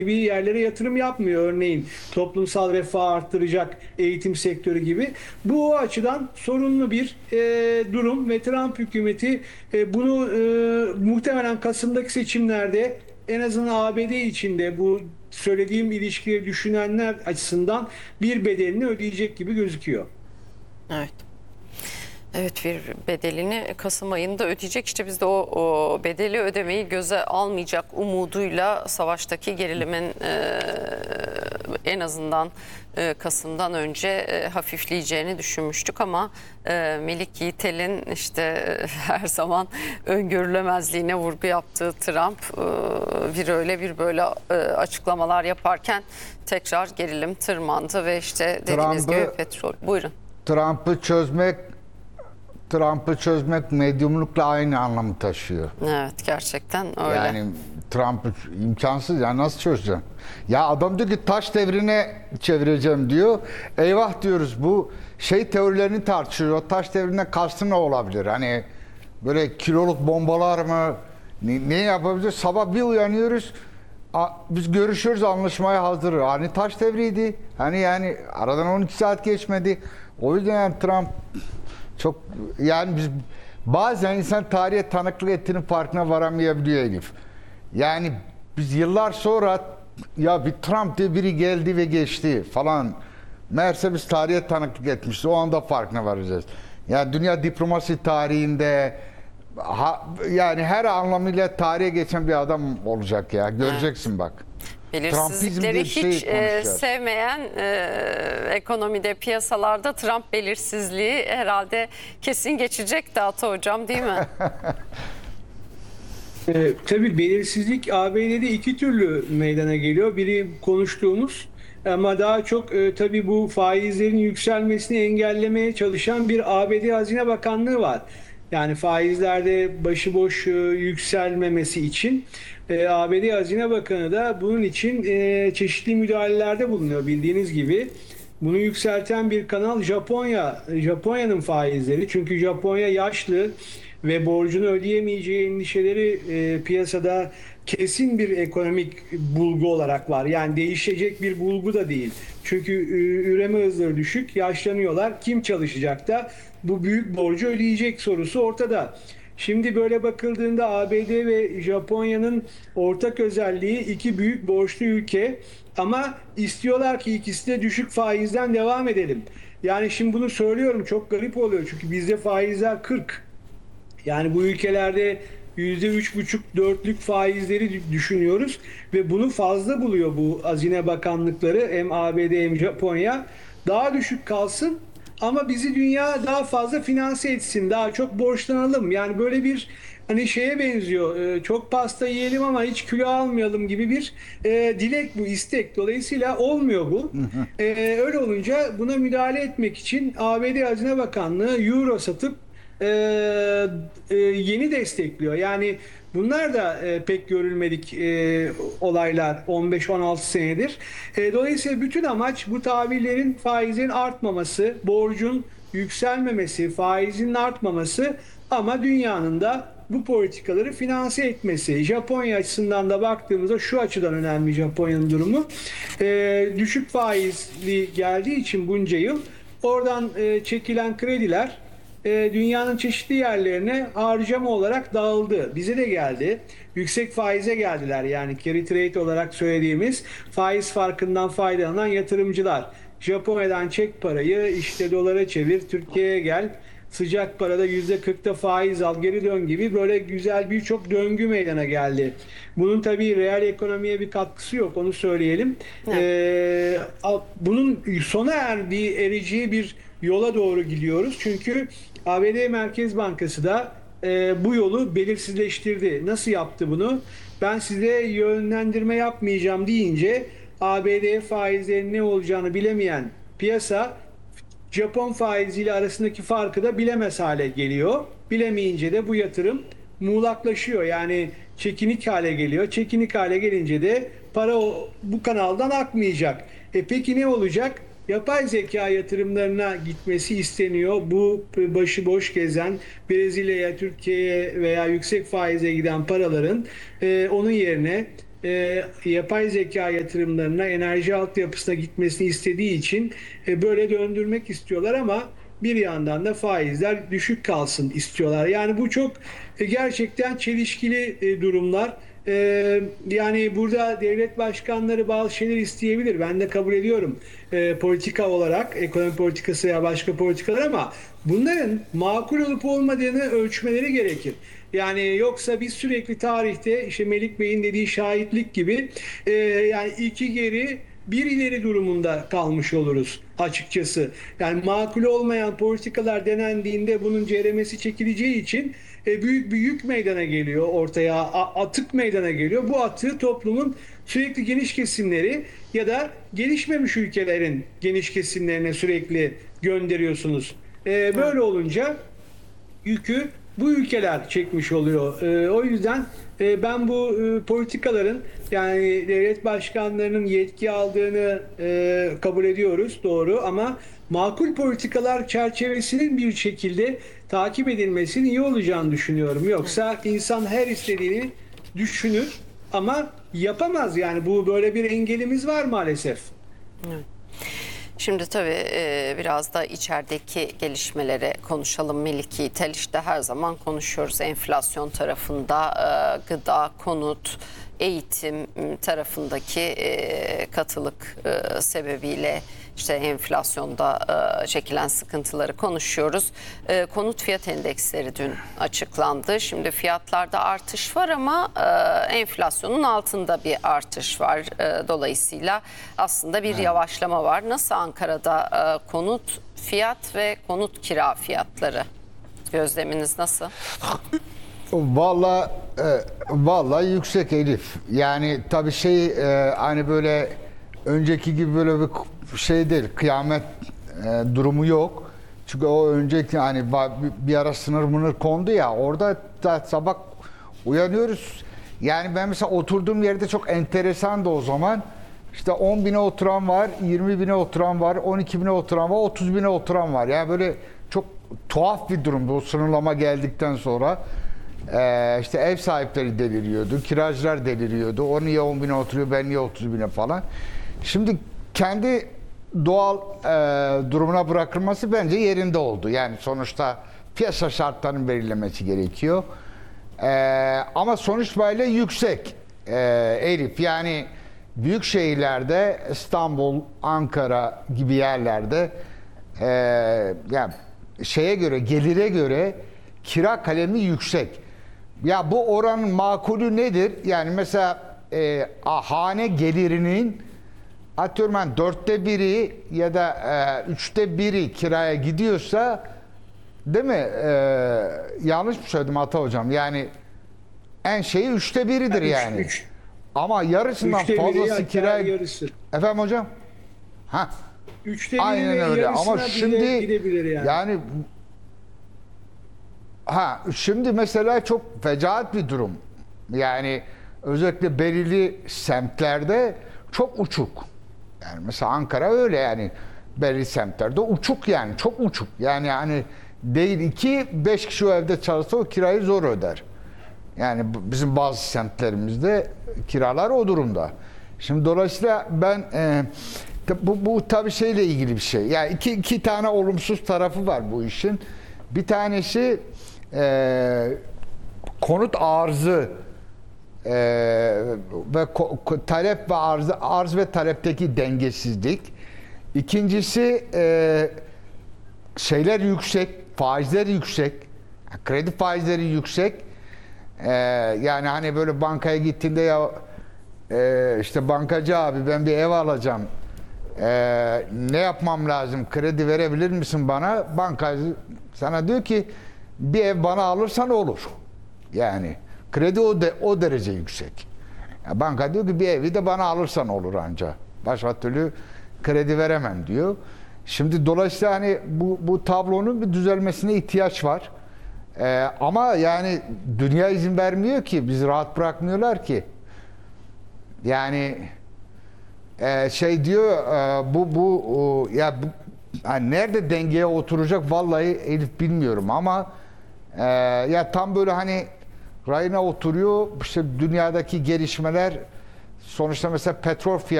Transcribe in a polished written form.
gibi yerlere yatırım yapmıyor. Örneğin toplumsal refahı arttıracak eğitim sektörü gibi. Bu o açıdan sorunlu bir durum ve Trump hükümeti bunu muhtemelen Kasım'daki seçimlerde en azından ABD içinde bu söylediğim ilişkileri düşünenler açısından bir bedelini ödeyecek gibi gözüküyor. Evet. Evet, bir bedelini Kasım ayında ödeyecek. İşte biz de o bedeli ödemeyi göze almayacak umuduyla savaştaki gerilimin en azından Kasım'dan önce hafifleyeceğini düşünmüştük ama Melik Yiğitel'in işte her zaman öngörülemezliğine vurgu yaptığı Trump bir öyle bir böyle açıklamalar yaparken tekrar gerilim tırmandı ve işte dediğiniz gibi petrol. Buyurun. Trump'ı çözmek medyumlukla aynı anlamı taşıyor. Evet, gerçekten öyle. Yani Trump'ı imkansız, ya nasıl çözeceğim? Ya adam diyor ki taş devrine çevireceğim diyor. Eyvah diyoruz, bu şey teorilerini tartışıyor. Taş devrine kastı ne olabilir? Hani böyle kiloluk bombalar mı? Ne yapabiliriz? Sabah bir uyanıyoruz. Biz görüşüyoruz, anlaşmaya hazır. Hani taş devriydi. Hani yani aradan 12 saat geçmedi. O yüzden yani Trump çok, yani biz bazen insan tarihe tanıklık ettiğinin farkına varamayabiliyor Elif. Yani biz yıllar sonra ya bir Trump diye biri geldi ve geçti falan. Meğerse biz tarihe tanıklık etmişiz. O anda farkına varacağız. Yani dünya diplomasi tarihinde yani her anlamıyla tarihe geçen bir adam olacak ya. Göreceksin bak. Belirsizlikleri hiç sevmeyen ekonomide, piyasalarda Trump belirsizliği herhalde kesin geçecek de Ata Hocam, değil mi? Tabii belirsizlik ABD'de iki türlü meydana geliyor. Biri konuştuğumuz ama daha çok tabii bu faizlerin yükselmesini engellemeye çalışan bir ABD Hazine Bakanlığı var. Yani faizlerde başıboş yükselmemesi için ABD Hazine Bakanı da bunun için çeşitli müdahalelerde bulunuyor bildiğiniz gibi. Bunu yükselten bir kanal Japonya. Japonya'nın faizleri. Çünkü Japonya yaşlı ve borcunu ödeyemeyeceği endişeleri piyasada kesin bir ekonomik bulgu olarak var. Yani değişecek bir bulgu da değil. Çünkü üreme hızları düşük, yaşlanıyorlar. Kim çalışacak da bu büyük borcu ödeyecek sorusu ortada. Şimdi böyle bakıldığında ABD ve Japonya'nın ortak özelliği iki büyük borçlu ülke ama istiyorlar ki ikisi de düşük faizden devam edelim. Yani şimdi bunu söylüyorum, çok garip oluyor çünkü bizde faizler 40. Yani bu ülkelerde %3,5-4'lük faizleri düşünüyoruz ve bunu fazla buluyor bu Hazine Bakanlıkları, hem ABD hem Japonya. Daha düşük kalsın ama bizi dünya daha fazla finanse etsin, daha çok borçlanalım. Yani böyle bir hani şeye benziyor, çok pasta yiyelim ama hiç kilo almayalım gibi bir dilek bu, istek. Dolayısıyla olmuyor bu. Öyle olunca buna müdahale etmek için ABD Hazine Bakanlığı euro satıp yeni destekliyor. Yani bunlar da pek görülmedik olaylar 15-16 senedir. Dolayısıyla bütün amaç bu tahvillerin, faizin artmaması, borcun yükselmemesi, faizin artmaması ama dünyanın da bu politikaları finanse etmesi. Japonya açısından da baktığımızda şu açıdan önemli Japonya'nın durumu. Düşük faizli geldiği için bunca yıl oradan çekilen krediler dünyanın çeşitli yerlerine harcama olarak dağıldı. Bize de geldi. Yüksek faize geldiler. Yani carry trade olarak söylediğimiz faiz farkından faydalanan yatırımcılar. Japonya'dan çek parayı, işte dolara çevir, Türkiye'ye gel. Sıcak parada %40'ta faiz al, geri dön gibi böyle güzel birçok döngü meydana geldi. Bunun tabii reel ekonomiye bir katkısı yok, onu söyleyelim. Bunun sona ereceği bir yola doğru gidiyoruz. Çünkü ABD Merkez Bankası da bu yolu belirsizleştirdi. Nasıl yaptı bunu? Ben size yönlendirme yapmayacağım deyince ABD faizlerinin ne olacağını bilemeyen piyasa Japon faiziyle arasındaki farkı da bilemez hale geliyor. Bilemeyince de bu yatırım muğlaklaşıyor. Yani çekinik hale geliyor. Çekinik hale gelince de para bu kanaldan akmayacak. Peki ne olacak? Yapay zeka yatırımlarına gitmesi isteniyor. Bu başıboş gezen Brezilya'ya, Türkiye'ye veya yüksek faize giden paraların onun yerine yapay zeka yatırımlarına, enerji altyapısına gitmesini istediği için böyle döndürmek istiyorlar ama bir yandan da faizler düşük kalsın istiyorlar. Yani bu çok gerçekten çelişkili durumlar. Yani burada devlet başkanları bazı şeyler isteyebilir. Ben de kabul ediyorum politika olarak, ekonomi politikası veya başka politikalar ama bunların makul olup olmadığını ölçmeleri gerekir. Yani yoksa biz sürekli tarihte işte Melik Bey'in dediği şahitlik gibi yani iki geri bir ileri durumunda kalmış oluruz açıkçası. Yani makul olmayan politikalar denendiğinde bunun ceremesi çekileceği için büyük bir yük meydana geliyor ortaya, atık meydana geliyor. Bu atığı toplumun sürekli geniş kesimleri ya da gelişmemiş ülkelerin geniş kesimlerine sürekli gönderiyorsunuz. Böyle olunca yükü bu ülkeler çekmiş oluyor. O yüzden ben bu politikaların yani devlet başkanlarının yetki aldığını kabul ediyoruz doğru ama makul politikalar çerçevesinin bir şekilde takip edilmesinin iyi olacağını düşünüyorum. Yoksa insan her istediğini düşünür ama yapamaz yani bu böyle bir engelimiz var maalesef. Evet. Şimdi tabii biraz da içerideki gelişmelere konuşalım. Meliki İtaliş'te her zaman konuşuyoruz. Enflasyon tarafında gıda, konut, eğitim tarafındaki katılık sebebiyle işte enflasyonda çekilen sıkıntıları konuşuyoruz. Konut fiyat endeksleri dün açıklandı. Şimdi fiyatlarda artış var ama enflasyonun altında bir artış var. Dolayısıyla aslında bir yavaşlama var. Nasıl Ankara'da konut fiyat ve konut kira fiyatları? Gözleminiz nasıl? Vallahi yüksek Elif. Yani tabii hani böyle önceki gibi böyle bir şey değil. Kıyamet durumu yok. Çünkü o önceki hani bir ara sınır kondu ya orada da sabah uyanıyoruz. Yani ben mesela oturduğum yerde çok enteresan da o zaman. İşte 10 bine oturan var, 20 bine oturan var, 12 bine oturan var, 30 bine oturan var. Yani böyle çok tuhaf bir durum bu sınırlama geldikten sonra. İşte ev sahipleri deliriyordu, kiracılar deliriyordu. O niye 10 bine oturuyor, ben niye 30 bine falan. Şimdi kendi doğal durumuna bırakılması bence yerinde oldu. Yani sonuçta piyasa şartlarının belirlemesi gerekiyor. Ama sonuç itibariyle yüksek Elif. Yani büyük şehirlerde İstanbul, Ankara gibi yerlerde yani gelire göre kira kalemi yüksek. Ya bu oranın makulü nedir? Yani mesela hane gelirinin atıyorum ben 1/4 ya da 1/3 kiraya gidiyorsa değil mi? Yanlış mı söyledim Ata hocam? Yani en şeyi 1/3'dür yani. Ama yarısından fazlası kiraya... Yarısı. Efendim hocam? Ha. 1/3 Aynen ve öyle. yarısına Ama şimdi gidebilir yani. Şimdi mesela çok fecaat bir durum. Yani özellikle belirli semtlerde çok uçuk. Yani mesela Ankara öyle yani belirli semtlerde uçuk yani çok uçuk. Yani hani değil 5 kişi o evde çalışsa o kirayı zor öder. Yani bizim bazı semtlerimizde kiralar o durumda. Şimdi dolayısıyla ben bu tabii şeyle ilgili bir şey. Yani iki tane olumsuz tarafı var bu işin. Bir tanesi konut arzı ve talep ve arz ve talepteki dengesizlik. İkincisi şeyler yüksek, faizler yüksek, kredi faizleri yüksek. Yani hani böyle bankaya gittiğinde ya işte bankacı abi ben bir ev alacağım. Ne yapmam lazım? Kredi verebilir misin bana? Bankacı sana diyor ki bir ev bana alırsan olur. Yani kredi o derece yüksek. Ya banka diyor ki bir evi de bana alırsan olur anca. Başka türlü kredi veremem diyor. Şimdi dolayısıyla hani bu tablonun bir düzelmesine ihtiyaç var. Ama yani dünya izin vermiyor ki, bizi rahat bırakmıyorlar ki. Yani diyor yani nerede dengeye oturacak vallahi Elif bilmiyorum ama ya tam böyle hani rayına oturuyor işte dünyadaki gelişmeler Sonuçta mesela petrol fiyatı